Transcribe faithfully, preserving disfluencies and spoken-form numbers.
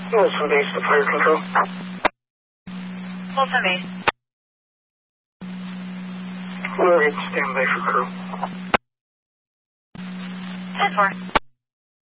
Wilson base to fire control. Wilson base. Warhead, stand by for crew. ten four.